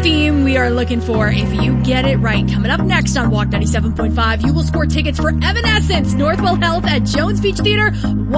theme we are looking for if you get it right. Coming up next on Walk 97.5, you will score tickets for Evanescence, Northwell Health at Jones Beach Theater.